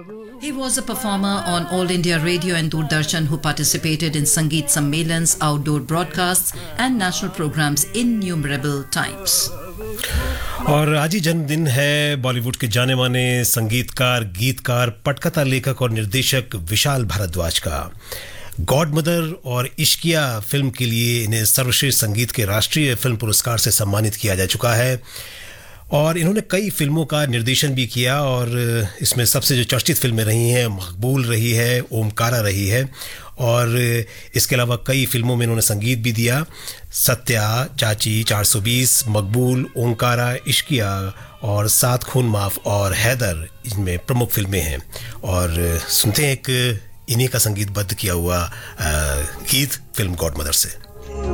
He was a performer on All India Radio and Doordarshan who participated in Sangeet Sammelans, outdoor broadcasts and national programs innumerable times. और आज ही जन्मदिन है बॉलीवुड के जाने माने संगीतकार, गीतकार, पटकथा लेखक और निर्देशक विशाल भारद्वाज का। गॉड मदर और इश्किया फिल्म के लिए इन्हें सर्वश्रेष्ठ संगीत के राष्ट्रीय फिल्म पुरस्कार से सम्मानित किया जा चुका है और इन्होंने कई फिल्मों का निर्देशन भी किया और इसमें सबसे जो चर्चित फिल्में रही हैं मकबूल रही है, ओमकारा रही है और इसके अलावा कई फिल्मों में इन्होंने संगीत भी दिया। सत्या, चाची, 420, मकबूल, ओमकारा, इश्किया और सात खून माफ और हैदर इनमें प्रमुख फिल्में हैं और सुनते हैं एक इन्हीं का संगीतबद्ध किया हुआ गीत फिल्म गॉड मदर से।